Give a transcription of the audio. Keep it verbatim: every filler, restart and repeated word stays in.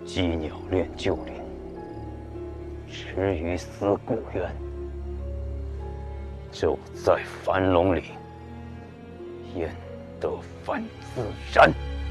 鸡鸟恋旧林，池鱼思故渊。就在樊笼里，焉得翻自然？